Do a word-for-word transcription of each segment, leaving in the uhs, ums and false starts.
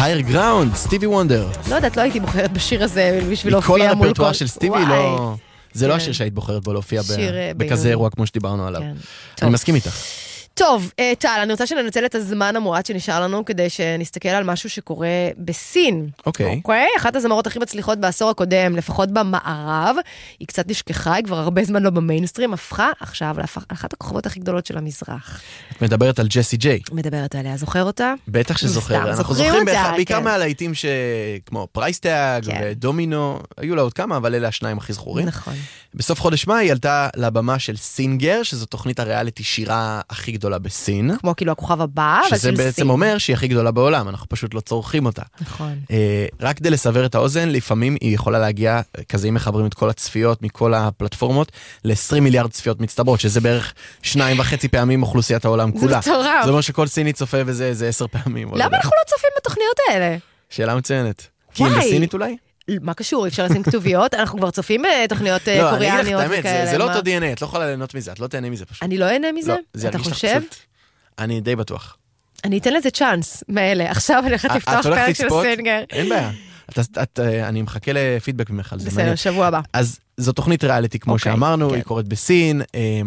Higher Ground, סטיבי וונדר. לא יודעת, לא הייתי בוחרת בשיר הזה בשביל להופיע מכל מול כל... הרפרטואר של סטיבי, לא... זה לא השיר שהיית בוחרת בו להופיע בכזה אירוע כמו שדיברנו עליו. אני מסכים איתך. טוב, טל, אני רוצה שננצל את הזמן המועט שנשאר לנו, כדי שנסתכל על משהו שקורה בסין. אוקיי. אוקיי? אחת הזמרות הכי מצליחות בעשור הקודם, לפחות במערב, היא קצת נשכחה, היא כבר הרבה זמן לא במיינסטרים, הפכה עכשיו לאחת הכוכבות הכי גדולות של המזרח. את מדברת על ג'סי ג'יי. מדברת עליה, זוכר אותה? בטח שזוכר. אנחנו זוכרים בעיקר מהלהיטים כמו פרייסטאג ודומינו, היו לה עוד כמה, אבל אלה השניים הכי זכורים. נכון. בסוף חודש מאי היא עלתה לבמה של סינגר, שזו תוכנית הריאליטי שירה הכי גדולה בסין. כמו כאילו הכוכב הבא, אבל של סין. שזה בעצם אומר שהיא הכי גדולה בעולם, אנחנו פשוט לא צורכים אותה. נכון. רק כדי לסבר את האוזן, לפעמים היא יכולה להגיע, כזה אם מחברים את כל הצפיות מכל הפלטפורמות, ל-עשרים מיליארד צפיות מצטברות, שזה בערך שניים וחצי פעמים אוכלוסיית העולם כולה. זה מטורף. זה אומר שכל סיני צופה וזה זה עשר פעמים. למה אנחנו לא צופים בתוכניות האלה? שאלה מצוינת. כי היא בסינית אולי? מה קשור? אפשר לשים כתוביות? אנחנו כבר צופים בתוכניות קוריאניות וכאלה. זה לא אותו די אן איי, את לא יכולה ליהנות מזה, את לא תהנה מזה פשוט. אני לא אהנה מזה? אתה חושב? אני די בטוח. אני אתן לזה צ'אנס, מאלה. עכשיו אני הולכת לפתוח פרק של סינגר. אין בעיה. אני מחכה לפידבק ממך על זה. בסדר, שבוע הבא. אז זו תוכנית ריאליטי, כמו שאמרנו, היא קורית בסין,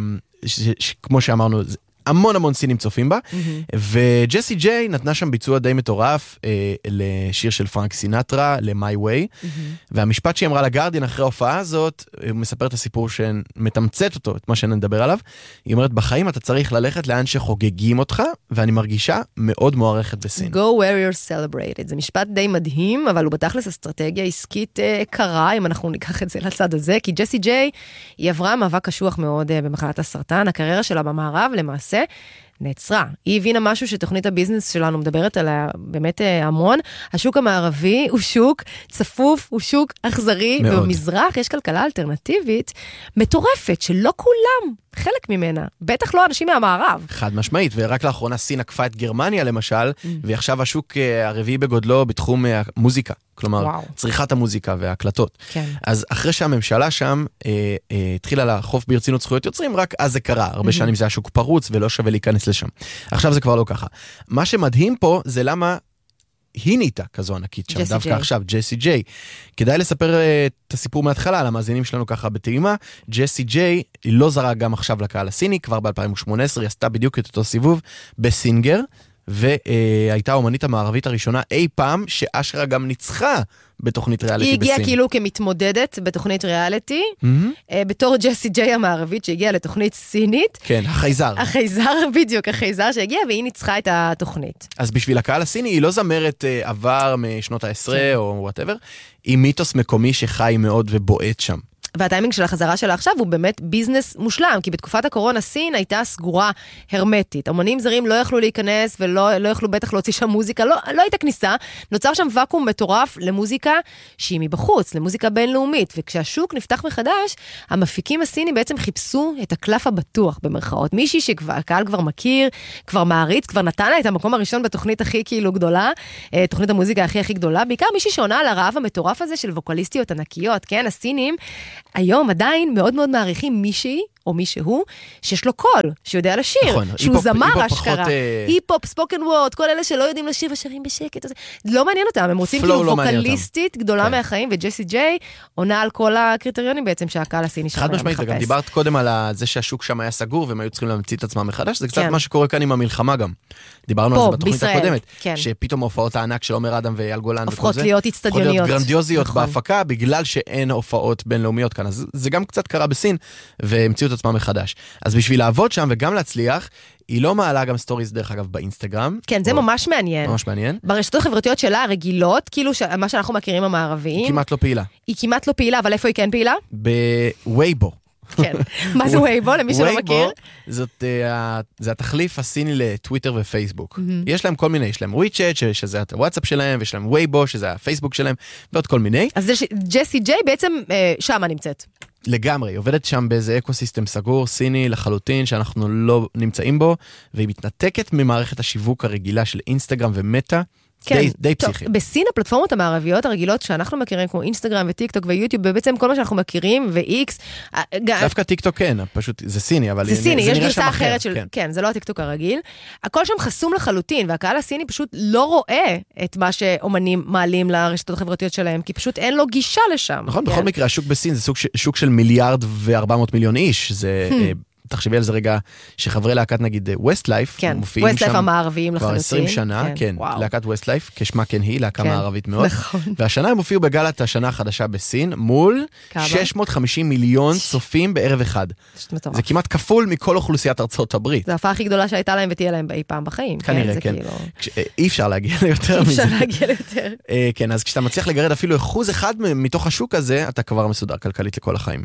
כמו שאמרנו, המון המון סינים צופים בה, וג'סי ג'יי נתנה שם ביצוע די מטורף לשיר של פרנק סינטרה, ל-My Way, והמשפט שהיא אמרה לגרדיאן אחרי ההופעה הזאת, הוא מספר את הסיפור שמתמצת אותו, את מה שנדבר עליו, היא אומרת, בחיים אתה צריך ללכת לאן שחוגגים אותך, ואני מרגישה מאוד מוערכת בסין. Go where you're celebrated, זה משפט די מדהים, אבל הוא בתכלס אסטרטגיה עסקית קרה, אם אנחנו ניקח את זה לצד הזה, כי ג'סי ג'יי היא עברה מאבק קשוח מאוד במחלת הסרטן, הקריירה שלה במערב למעשה נעצרה. היא הבינה משהו שתוכנית הביזנס שלנו מדברת עליה באמת המון. השוק המערבי הוא שוק צפוף, הוא שוק אכזרי, ובמזרח יש כלכלה אלטרנטיבית מטורפת, שלא כולם חלק ממנה, בטח לא אנשים מהמערב. חד משמעית, ורק לאחרונה סין עקפה את גרמניה למשל, ועכשיו השוק הרביעי בגודלו בתחום המוזיקה, כלומר, צריכת המוזיקה וההקלטות. אז אחרי שהממשלה שם התחילה לאכוף ברצינות זכויות יוצרים, רק אז זה קרה. הרבה שנים זה היה שוק פרוץ ולא שווה להיכנס לשם. עכשיו זה כבר לא ככה. מה שמדהים פה זה למה היא נהייתה כזו ענקית שם, דווקא עכשיו, ג'סי ג'יי. כדאי לספר את הסיפור מההתחלה, על המאזינים שלנו ככה בטעימה. ג'סי ג'יי היא לא זרה גם עכשיו לקהל הסיני, כבר ב-אלפיים ושמונה עשרה היא עשתה בדיוק את אותו סיבוב בסינגר, והייתה האומנית המערבית הראשונה אי פעם, שאשרה גם ניצחה בתוכנית ריאליטי בסין. היא הגיעה כאילו כמתמודדת בתוכנית ריאליטי, בתור ג'סי ג'יי המערבית שהגיעה לתוכנית סינית. כן, החייזר. החייזר, בדיוק, החייזר שהגיע, והיא ניצחה את התוכנית. אז בשביל הקהל הסיני, היא לא זמרת עבר משנות העשרה או whatever, היא מיתוס מקומי שחי מאוד ובועט שם. והטיימינג של החזרה שלה עכשיו הוא באמת ביזנס מושלם, כי בתקופת הקורונה סין הייתה סגורה הרמטית. אמנים זרים לא יכלו להיכנס ולא לא יכלו בטח להוציא שם מוזיקה, לא, לא הייתה כניסה, נוצר שם וקום מטורף למוזיקה שהיא מבחוץ, למוזיקה בינלאומית, וכשהשוק נפתח מחדש, המפיקים הסינים בעצם חיפשו את הקלף הבטוח במרכאות. מישהי שהקהל כבר מכיר, כבר מעריץ, כבר נתן לה את המקום הראשון בתוכנית הכי כאילו גדולה, תוכנית המוזיקה הכי הכי גדולה, בעיקר מישהי שעונה על הרעב המטורף הזה של ווקליסטיות ענקיות, כן? הסינים היום עדיין מאוד מאוד מעריכים מישהי, או מישהו, שיש לו קול, שיודע לשיר, נכון, שהוא היפופ, זמר היפופ אשכרה. פחות, היפופ, ספוקן וורד, כל אלה שלא יודעים לשיר ושרים בשקט. לא מעניין אותם, הם רוצים כאילו לא ווקליסטית גדולה כן. מהחיים, וג'סי ג'יי עונה על כל הקריטריונים בעצם שהקהל הסיני שלנו מחפש. חד משמעית, וגם דיברת קודם על זה שהשוק שם היה סגור, והם היו צריכים להמציא את עצמם מחדש, זה קצת כן. מה שקורה כאן עם המלחמה גם. דיברנו פה, על זה בתוכנית בישראל, הקודמת, כן. שפתאום הופעות הענק של עומר אדם ואייל גולן הופכות להיות אצטדיוניות. גרנדיוזיות נכון. בהפקה, בגלל שאין הופעות בינלאומיות כאן. אז זה גם קצת קרה בסין, והמציאו את עצמם מחדש. אז בשביל לעבוד שם וגם להצליח, היא לא מעלה גם סטוריז דרך אגב באינסטגרם. כן, זה ממש מעניין. ממש מעניין. ברשתות החברתיות שלה, הרגילות, כאילו מה שאנחנו מכירים המערביים. היא כמעט לא פעילה. היא כמעט לא פעילה, אבל איפה היא כן פעילה? בווייבו. כן. מה זה ווייבו, למי שלא מכיר? זאת, זה התחליף הסיני לטוויטר ופייסבוק. יש להם כל מיני, יש להם וויצ'אט, שזה הוואטסאפ שלהם, ויש להם ווייבו, שזה הפייסבוק שלהם, ועוד כל מיני. אז ג'סי ג'יי בעצם שם נמצאת. לגמרי, היא עובדת שם באיזה אקוסיסטם סגור, סיני לחלוטין, שאנחנו לא נמצאים בו, והיא מתנתקת ממערכת השיווק הרגילה של אינסטגרם ומטה, די, די פסיכיים. בסין הפלטפורמות המערביות הרגילות שאנחנו מכירים, כמו אינסטגרם וטיק טוק ויוטיוב, ובעצם כל מה שאנחנו מכירים, ו-X... דווקא טיק טוק כן, פשוט זה סיני, אבל זה סיני, יש גרסה אחרת של... כן, זה לא הטיק טוק הרגיל. הכל שם חסום לחלוטין, והקהל הסיני פשוט לא רואה את מה שאומנים מעלים לרשתות החברתיות שלהם, כי פשוט אין לו גישה לשם. נכון, בכל מקרה, השוק בסין זה שוק של מיליארד וארבע מאות מיליון איש, זה... תחשבי על זה רגע, שחברי להקת נגיד Westlife, כן, מופיעים Westlife שם המערביים כבר לחלוטין. עשרים שנה, כן, כן להקת Westlife, כשמה כן היא, להקה כן, מערבית מאוד. נכון. והשנה הם הופיעו בגלת השנה החדשה בסין, מול כמה? שש מאות וחמישים מיליון צופים בערב אחד. זה כמעט כפול מכל אוכלוסיית ארצות הברית. זה ההופעה הכי גדולה שהייתה להם ותהיה להם אי פעם בחיים. כנראה, כן. כן. כאילו... כש... אי אפשר להגיע ליותר מזה. אי אפשר להגיע ליותר. כן, אז כשאתה מצליח לגרד אפילו אחוז אחד מתוך השוק הזה, אתה כבר מסודר כלכלית לכל החיים.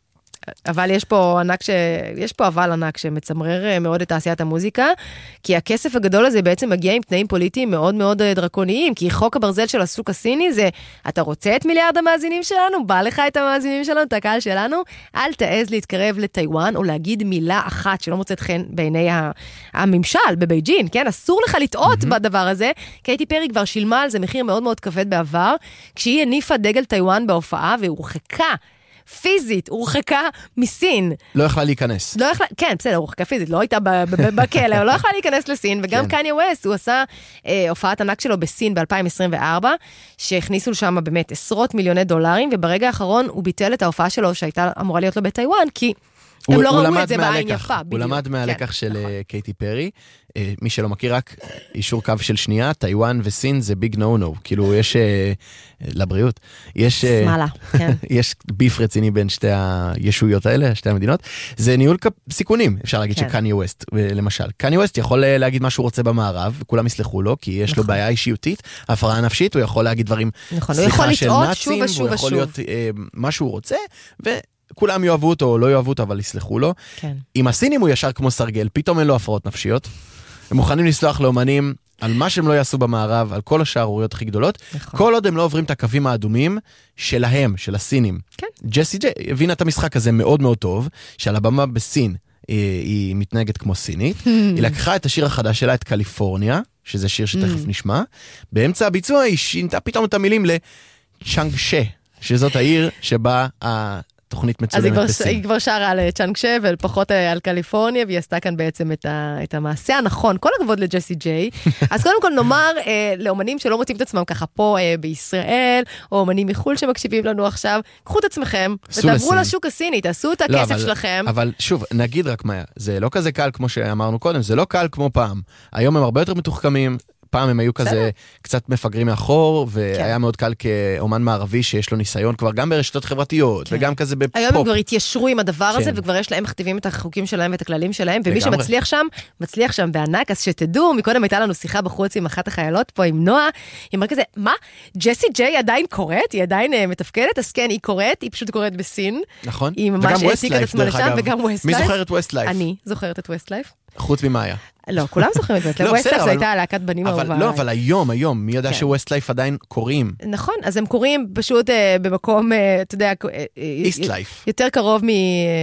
אבל יש פה ענק ש... יש פה אבל ענק שמצמרר מאוד את תעשיית המוזיקה, כי הכסף הגדול הזה בעצם מגיע עם תנאים פוליטיים מאוד מאוד דרקוניים, כי חוק הברזל של השוק הסיני זה, אתה רוצה את מיליארד המאזינים שלנו? בא לך את המאזינים שלנו, את הקהל שלנו? אל תעז להתקרב לטיואן, או להגיד מילה אחת שלא מוצאת חן בעיני הממשל בבייג'ין, כן? אסור לך לטעות mm-hmm. בדבר הזה. קייטי פרי כבר שילמה על זה מחיר מאוד מאוד כבד בעבר, כשהיא הניפה דגל טיואן בהופעה, והורחקה פיזית, הורחקה מסין. לא יכלה להיכנס. לא יכלה, כן, בסדר, הורחקה פיזית, לא הייתה בכלא, לא יכלה להיכנס לסין, וגם קניה ווסט, הוא עשה אה, הופעת ענק שלו בסין ב-אלפיים עשרים וארבע, שהכניסו לשם באמת עשרות מיליוני דולרים, וברגע האחרון הוא ביטל את ההופעה שלו, שהייתה אמורה להיות לו בטיואן, כי הם לא ראו את זה בעין יפה. הוא למד מהלקח של קייטי פרי, מי שלא מכיר רק אישור קו של שנייה, טיואן וסין זה ביג נו נו, כאילו יש לבריאות, יש שמאלה, כן. יש ביף רציני בין שתי הישויות האלה, שתי המדינות, זה ניהול סיכונים, אפשר להגיד שקניה ווסט, למשל, קניה ווסט יכול להגיד מה שהוא רוצה במערב, וכולם יסלחו לו, כי יש לו בעיה אישיותית, הפרעה נפשית, הוא יכול להגיד דברים, סליחה של נאצים, הוא יכול להיות מה שהוא רוצה, ו... כולם יאהבו אותו או לא יאהבו אותו, אבל יסלחו לו. כן. עם הסינים הוא ישר כמו סרגל, פתאום אין לו הפרעות נפשיות. הם מוכנים לסלוח לאומנים על מה שהם לא יעשו במערב, על כל השערוריות הכי גדולות. נכון. כל עוד הם לא עוברים את הקווים האדומים שלהם, של הסינים. כן. ג'סי ג'יי הבינה את המשחק הזה מאוד מאוד טוב, שעל הבמה בסין היא, היא מתנהגת כמו סינית. היא לקחה את השיר החדש שלה, את קליפורניה, שזה שיר שתכף נשמע. באמצע הביצוע היא שינתה פתאום את המילים לצ'אנגשה, שזאת העיר שבה ה... תוכנית מצולמת בסין. אז היא כבר שרה על צ'אנגשה ופחות על קליפורניה, והיא עשתה כאן בעצם את, ה, את המעשה הנכון. כל הכבוד לג'סי ג'יי. אז קודם כל נאמר אה, לאומנים שלא מוצאים את עצמם ככה פה אה, בישראל, או אומנים מחול שמקשיבים לנו עכשיו, קחו את עצמכם ותעברו לשוק הסיני, תעשו את הכסף לא, אבל, שלכם. אבל שוב, נגיד רק מה, זה לא כזה קל כמו שאמרנו קודם, זה לא קל כמו פעם. היום הם הרבה יותר מתוחכמים, פעם הם היו כזה קצת מפגרים מאחור, והיה מאוד קל כאומן מערבי שיש לו ניסיון כבר גם ברשתות חברתיות, וגם כזה בפופ. היום הם כבר התיישרו עם הדבר הזה, וכבר יש להם מכתיבים את החוקים שלהם ואת הכללים שלהם, ומי שמצליח שם, מצליח שם בענק, אז שתדעו, מקודם הייתה לנו שיחה בחוץ עם אחת החיילות פה, עם נועה, היא אמרה כזה, מה? ג'סי ג'יי עדיין קוראת? היא עדיין מתפקדת? אז כן, היא קוראת, היא פשוט קוראת בסין. נכון. היא ממש העתיקה את עצמה לשם, וגם Westlife. מי זוכרת Westlife? אני זוכרת את Westlife. חוץ ממאיה. לא, כולם זוכרים את זה. Westlife זה הייתה להקת בנים אהובה. לא, אבל היום, היום, מי ידע שווסטלייף עדיין קוראים? נכון, אז הם קוראים פשוט במקום, אתה יודע, איסטלייף. יותר קרוב מ...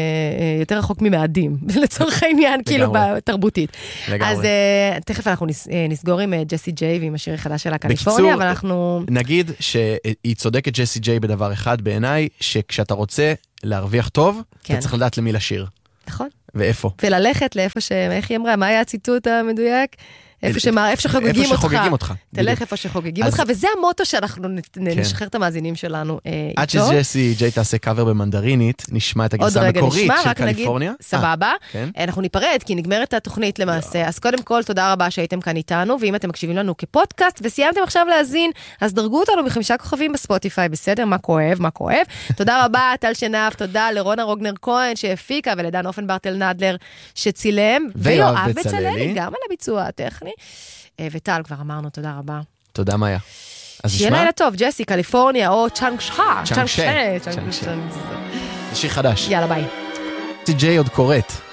יותר רחוק ממאדים, לצורך העניין, כאילו, בתרבותית. אז תכף אנחנו נסגור עם ג'סי ג'יי ועם השיר החדש שלה קליפורניה, אבל אנחנו... נגיד שהיא צודקת ג'סי ג'יי בדבר אחד בעיניי, שכשאתה רוצה להרוויח טוב, אתה צריך לדעת למי לשיר. נכון. ואיפה? וללכת לאיפה ש... איך היא אמרה? מה היה הציטוט המדויק? איפה שחוגגים אותך. תלך איפה שחוגגים אותך, וזה המוטו שאנחנו נשחרר את המאזינים שלנו. עד שג'סי ג'יי תעשה קאבר במנדרינית, נשמע את הגרסה המקורית של קליפורניה. סבבה. אנחנו ניפרד, כי נגמרת התוכנית למעשה. אז קודם כל, תודה רבה שהייתם כאן איתנו, ואם אתם מקשיבים לנו כפודקאסט, וסיימתם עכשיו להזין, אז דרגו אותנו בחמישה כוכבים בספוטיפיי, בסדר? מה כואב, מה כואב. תודה רבה, טל שנף, תודה לרונה רוגנר כהן שהפיקה, ולדן אופן ברטל נדלר שצילם, ויואב בצללי, גם על הביצוע הטכני. וטל, כבר אמרנו, תודה רבה. תודה, מאיה. שיהיה לילה טוב, ג'סי, קליפורניה, או צ'אנגשה. צ'אנגשה. זה שיר חדש. יאללה, ביי. ג'סי ג'יי עוד קוראת.